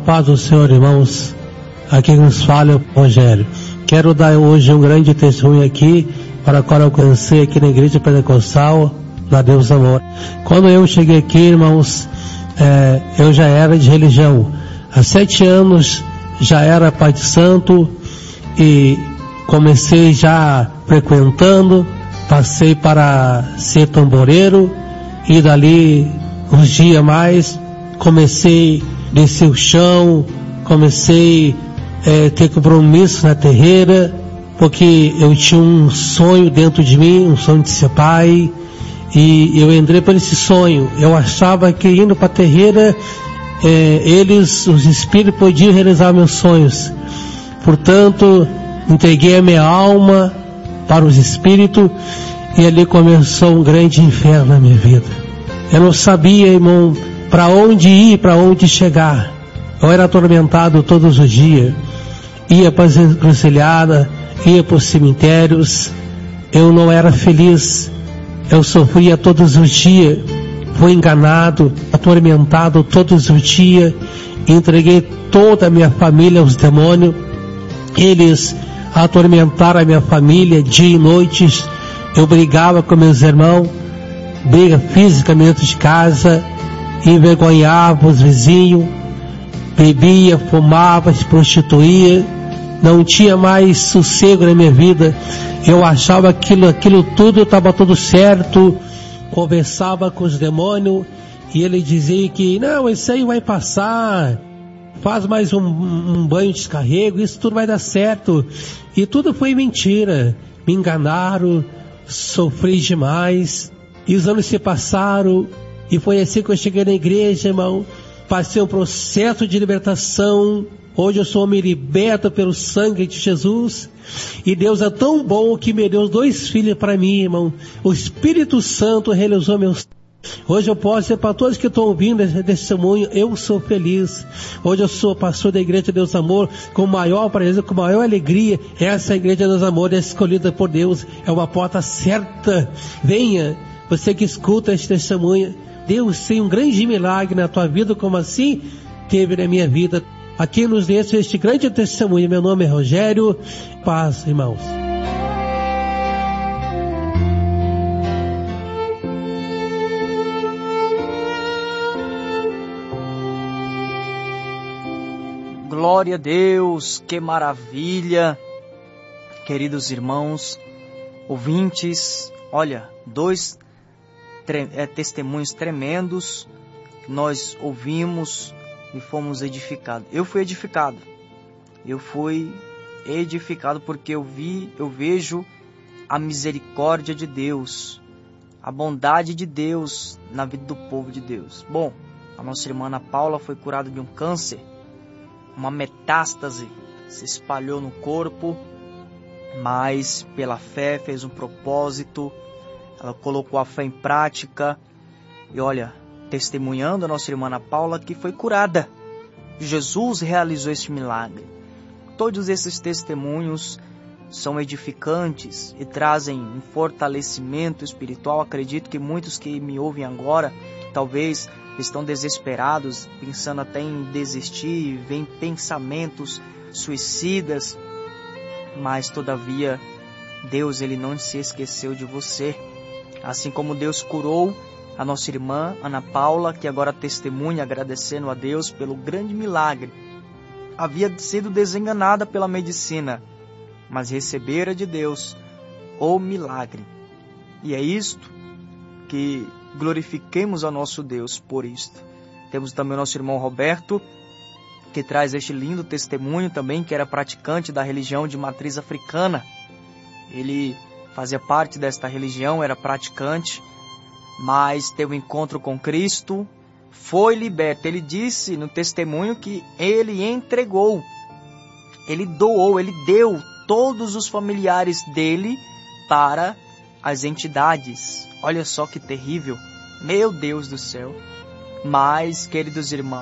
paz do Senhor, irmãos. Aqui nos fala é o Rogério. Quero dar hoje um grande testemunho aqui, para qual eu alcancei aqui na Igreja Pentecostal, na Deus Amor. Quando eu cheguei aqui, irmãos, eu já era de religião. Há 7 anos já era Pai de Santo e comecei já frequentando, passei para ser tamboreiro e dali uns dias mais comecei a descer o chão, comecei a ter compromisso na terreira, porque eu tinha um sonho dentro de mim, um sonho de ser pai, e eu entrei por esse sonho. Eu achava que indo para a terreira, os espíritos podiam realizar meus sonhos. Portanto, entreguei a minha alma para os espíritos e ali começou um grande inferno na minha vida. Eu não sabia, irmão, para onde ir, para onde chegar. Eu era atormentado todos os dias. Ia para as encruzilhadas, ia para os cemitérios. Eu não era feliz. Eu sofria todos os dias. Fui enganado, atormentado todos os dias. Entreguei toda a minha família aos demônios. Eles atormentaram a minha família dia e noite. Eu brigava com meus irmãos, briga física dentro de casa, envergonhava os vizinhos, bebia, fumava, se prostituía, não tinha mais sossego na minha vida. Eu achava aquilo tudo estava tudo certo, conversava com os demônios e ele dizia que não, isso aí vai passar, faz mais um banho de descarrego, isso tudo vai dar certo. E tudo foi mentira, me enganaram, sofri demais, e os anos se passaram, e foi assim que eu cheguei na igreja, irmão. Passei um processo de libertação. Hoje eu sou homem liberto pelo sangue de Jesus, e Deus é tão bom que me deu 2 filhos para mim, irmão. O Espírito Santo realizou meus. Hoje eu posso dizer para todos que estão ouvindo esse testemunho, eu sou feliz. Hoje eu sou pastor da Igreja de Deus Amor, com maior prazer, com maior alegria. Essa Igreja de Deus Amor é escolhida por Deus, é uma porta certa. Venha, você que escuta esse testemunho, Deus tem um grande milagre na tua vida, como assim teve na minha vida. Aqui nos deixa este grande testemunho. Meu nome é Rogério. Paz, irmãos. Glória a Deus, que maravilha, queridos irmãos, ouvintes. Olha, 2 testemunhos tremendos que nós ouvimos e fomos edificados. Eu fui edificado porque eu vejo a misericórdia de Deus, a bondade de Deus na vida do povo de Deus. Bom, a nossa irmã Ana Paula foi curada de um câncer. Uma metástase se espalhou no corpo, mas pela fé fez um propósito, ela colocou a fé em prática e olha, testemunhando a nossa irmã Ana Paula que foi curada. Jesus realizou esse milagre. Todos esses testemunhos são edificantes e trazem um fortalecimento espiritual. Acredito que muitos que me ouvem agora, talvez estão desesperados, pensando até em desistir, vêm pensamentos suicidas, mas todavia Deus, ele não se esqueceu de você. Assim como Deus curou a nossa irmã Ana Paula, que agora testemunha agradecendo a Deus pelo grande milagre. Havia sido desenganada pela medicina, mas recebera de Deus o milagre. E é isto que glorifiquemos ao nosso Deus por isto. Temos também o nosso irmão Roberto, que traz este lindo testemunho também, que era praticante da religião de matriz africana. Ele fazia parte desta religião, era praticante, mas teve um encontro com Cristo, foi liberto. Ele disse no testemunho que ele entregou, ele doou, ele deu todos os familiares dele para as entidades. Olha só que terrível, meu Deus do céu. Mas, queridos irmãos,